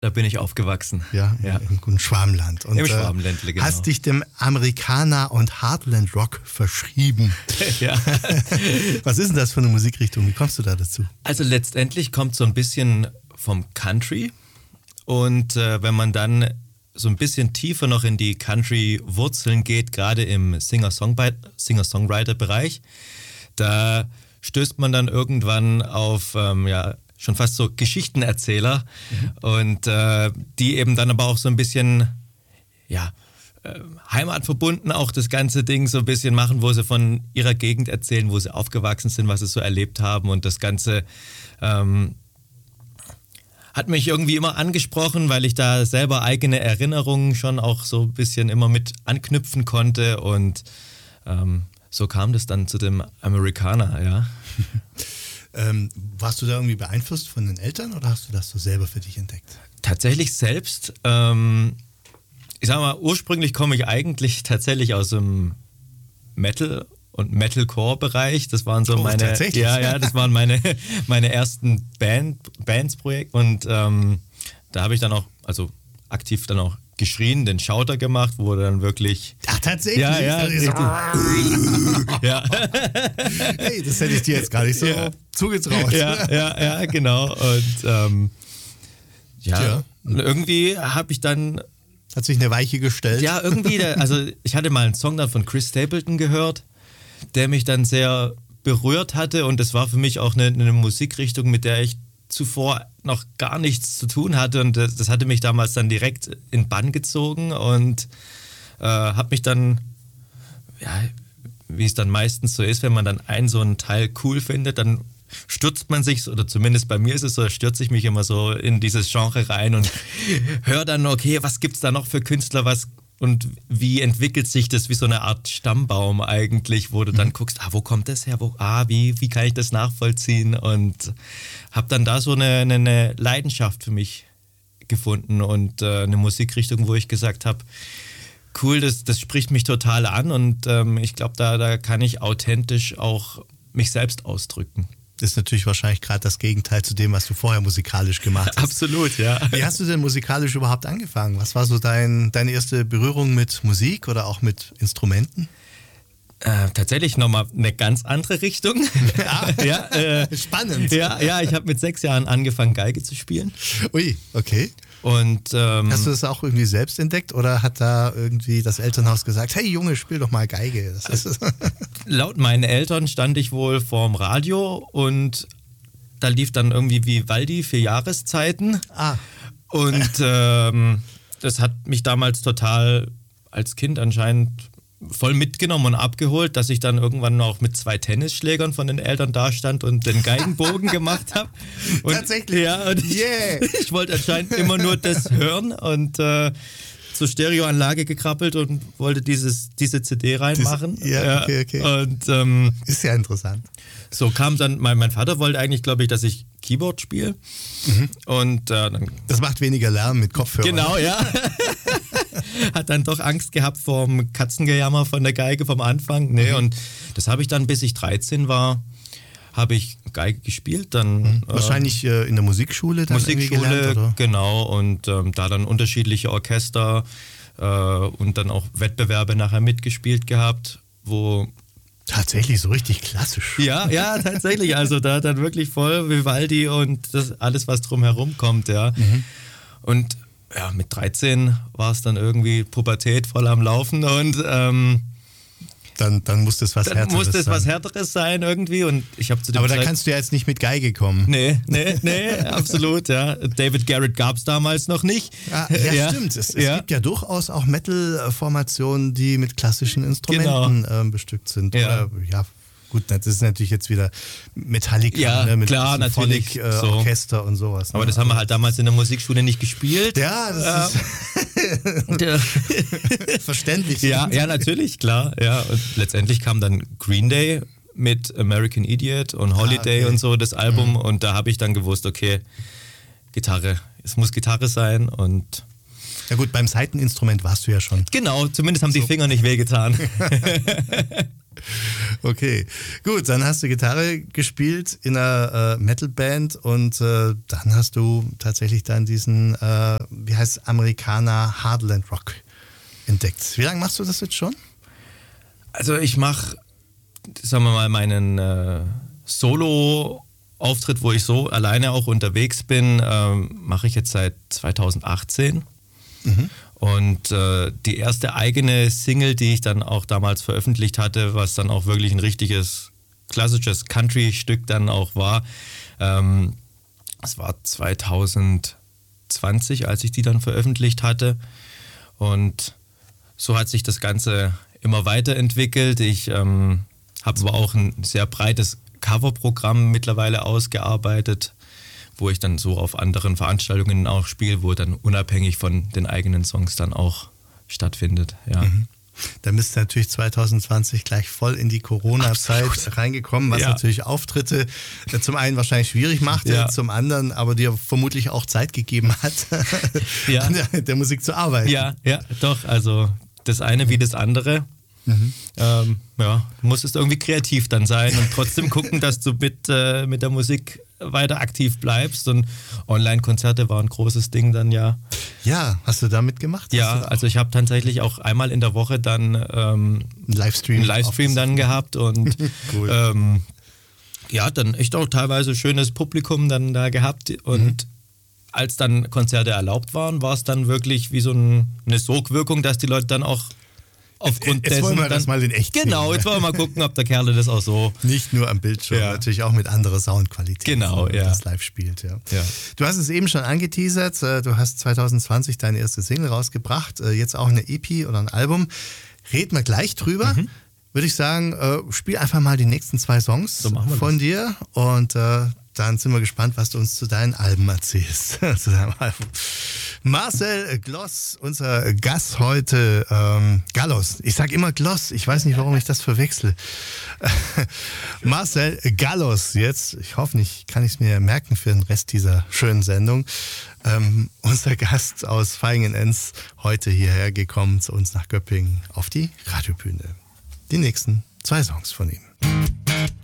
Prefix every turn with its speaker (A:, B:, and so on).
A: Da bin ich aufgewachsen.
B: Ja, im Schwabenland. Und,
A: im Schwabenländle, genau.
B: Hast dich dem Amerikaner und Heartland Rock verschrieben.
A: Ja.
B: Was ist denn das für eine Musikrichtung? Wie kommst du da dazu?
A: Also letztendlich kommt so ein bisschen vom Country. Und wenn man dann so ein bisschen tiefer noch in die Country-Wurzeln geht, gerade im Singer-Songwriter-Bereich, da stößt man dann irgendwann auf schon fast so Geschichtenerzähler und die eben dann aber auch so ein bisschen heimatverbunden auch das ganze Ding so ein bisschen machen, wo sie von ihrer Gegend erzählen, wo sie aufgewachsen sind, was sie so erlebt haben, und das Ganze hat mich irgendwie immer angesprochen, weil ich da selber eigene Erinnerungen schon auch so ein bisschen immer mit anknüpfen konnte, und so kam das dann zu dem Amerikaner, ja.
B: Warst du da irgendwie beeinflusst von den Eltern oder hast du das so selber für dich entdeckt?
A: Tatsächlich selbst. Ich sag mal, ursprünglich komme ich eigentlich tatsächlich aus dem Metal- und Metalcore-Bereich. Das waren so das waren meine ersten Bandsprojekte, und da habe ich dann auch, also aktiv dann auch geschrien, den Schauter gemacht, wo dann wirklich...
B: Ach, tatsächlich?
A: Ja.
B: Hey, das hätte ich dir jetzt gar nicht so zugetraut.
A: Ja, genau. Und und irgendwie habe ich dann...
B: Hat sich eine Weiche gestellt?
A: Ja, irgendwie, also ich hatte mal einen Song dann von Chris Stapleton gehört, der mich dann sehr berührt hatte, und das war für mich auch eine Musikrichtung, mit der ich zuvor noch gar nichts zu tun hatte, und das hatte mich damals dann direkt in Bann gezogen und habe mich dann, wie es dann meistens so ist, wenn man dann so einen Teil cool findet, dann stürzt man sich, oder zumindest bei mir ist es so, stürze ich mich immer so in dieses Genre rein und höre dann, okay, was gibt's da noch für Künstler, und wie entwickelt sich das wie so eine Art Stammbaum eigentlich, wo du dann guckst, wo kommt das her, wie kann ich das nachvollziehen, und habe dann da so eine Leidenschaft für mich gefunden und eine Musikrichtung, wo ich gesagt habe, cool, das spricht mich total an, und ich glaube, da kann ich authentisch auch mich selbst ausdrücken.
B: Das ist natürlich wahrscheinlich gerade das Gegenteil zu dem, was du vorher musikalisch gemacht hast.
A: Absolut, ja.
B: Wie hast du denn musikalisch überhaupt angefangen? Was war so deine erste Berührung mit Musik oder auch mit Instrumenten?
A: Tatsächlich nochmal eine ganz andere Richtung.
B: Spannend.
A: Ja, ich habe mit 6 Jahren angefangen, Geige zu spielen.
B: Ui, okay.
A: Und,
B: hast du das auch irgendwie selbst entdeckt oder hat da irgendwie das Elternhaus gesagt, hey Junge, spiel doch mal Geige?
A: Laut meinen Eltern stand ich wohl vorm Radio und da lief dann irgendwie Vivaldi 4 Jahreszeiten. Und das hat mich damals total als Kind anscheinend voll mitgenommen und abgeholt, dass ich dann irgendwann auch mit 2 Tennisschlägern von den Eltern dastand und den Geigenbogen gemacht habe.
B: Tatsächlich?
A: Ja, und ich wollte anscheinend immer nur das hören und zur Stereoanlage gekrabbelt und wollte diese CD reinmachen.
B: Okay.
A: Und
B: ist ja interessant.
A: So kam dann, mein Vater wollte eigentlich, glaube ich, dass ich Keyboard spiele. Und dann...
B: Das macht weniger Lärm mit Kopfhörern.
A: Genau, ja. Hat dann doch Angst gehabt vorm Katzengejammer von der Geige vom Anfang. Nee, und das habe ich dann, bis ich 13 war, habe ich Geige gespielt. Dann,
B: wahrscheinlich in der Musikschule dann
A: Musikschule,
B: gelernt,
A: genau. Und da dann unterschiedliche Orchester und dann auch Wettbewerbe nachher mitgespielt gehabt, wo...
B: Tatsächlich so richtig klassisch.
A: Ja, tatsächlich. Also da dann wirklich voll Vivaldi und das alles, was drumherum kommt, ja. Und ja, mit 13 war es dann irgendwie Pubertät voll am Laufen und
B: dann musste es was Härteres sein.
A: Musste es was Härteres sein irgendwie, und ich habe zu dem
B: Aber da kannst du ja jetzt nicht mit Geige kommen.
A: Nee, absolut, ja. David Garrett gab es damals noch nicht.
B: Ja, stimmt. Es gibt ja durchaus auch Metal-Formationen, die mit klassischen Instrumenten bestückt sind.
A: Ja.
B: Oder, gut, das ist natürlich jetzt wieder Metallica, mit
A: klar, natürlich.
B: Orchester und sowas.
A: Aber das haben wir halt damals in der Musikschule nicht gespielt.
B: Ja, das ist verständlich.
A: Ja, natürlich, klar. Ja. Und letztendlich kam dann Green Day mit American Idiot und Holiday und so, das Album. Und da habe ich dann gewusst, okay, Gitarre, es muss Gitarre sein. Und
B: ja gut, beim Saiteninstrument warst du ja schon.
A: Genau, zumindest haben die Finger nicht wehgetan.
B: Okay, gut, dann hast du Gitarre gespielt in einer Metalband und dann hast du tatsächlich dann diesen, wie heißt es, Amerikaner Hardland Rock entdeckt. Wie lange machst du das jetzt schon?
A: Also ich mache, sagen wir mal, meinen Solo-Auftritt, wo ich so alleine auch unterwegs bin, mache ich jetzt seit 2018. Mhm. Und die erste eigene Single, die ich dann auch damals veröffentlicht hatte, was dann auch wirklich ein richtiges klassisches Country-Stück dann auch war, es war 2020, als ich die dann veröffentlicht hatte. Und so hat sich das Ganze immer weiterentwickelt. Ich habe aber auch ein sehr breites Coverprogramm mittlerweile ausgearbeitet, wo ich dann so auf anderen Veranstaltungen auch spiele, wo dann unabhängig von den eigenen Songs dann auch stattfindet. Ja.
B: Mhm. Da bist du natürlich 2020 gleich voll in die Corona-Zeit reingekommen, was natürlich Auftritte zum einen wahrscheinlich schwierig machte, zum anderen aber dir vermutlich auch Zeit gegeben hat, an der Musik zu arbeiten.
A: Ja, doch. Also das eine wie das andere. Mhm. Du musstest irgendwie kreativ dann sein und trotzdem gucken, dass du mit der Musik weiter aktiv bleibst, und Online-Konzerte waren ein großes Ding dann, ja.
B: Ja, hast du da mitgemacht?
A: Ja, also ich habe tatsächlich auch einmal in der Woche dann einen Livestream dann gehabt und cool. Dann echt auch teilweise schönes Publikum dann da gehabt, und als dann Konzerte erlaubt waren, war es dann wirklich wie so eine Sogwirkung, dass die Leute dann auch aufgrund dessen.
B: Jetzt wollen wir das mal in echt sehen.
A: Genau, jetzt wollen wir mal gucken, ob der Kerl das auch so.
B: Nicht nur am Bildschirm, natürlich auch mit anderer Soundqualität.
A: Genau,
B: wenn man das live spielt. Ja. Du hast es eben schon angeteasert, du hast 2020 deine erste Single rausgebracht, jetzt auch eine EP oder ein Album. Reden wir gleich drüber. Würde ich sagen, spiel einfach mal die nächsten 2 Songs von dir und dann sind wir gespannt, was du uns zu deinen Alben erzählst. Zu deinem Album. Marcel Gloss, unser Gast heute. Gallos. Ich sage immer Gloss. Ich weiß nicht, warum ich das verwechsel. Marcel Gallos jetzt. Ich hoffe nicht, kann ich es mir merken für den Rest dieser schönen Sendung. Unser Gast aus Vaihingen-Enz, heute hierher gekommen zu uns nach Göppingen auf die Radiobühne. Die nächsten 2 Songs von ihm.